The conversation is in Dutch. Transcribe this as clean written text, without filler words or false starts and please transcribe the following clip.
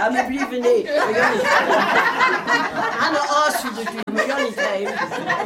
Ja, maar liever niet. We gaan niet. Aan de as natuurlijk, we gaan niet heen.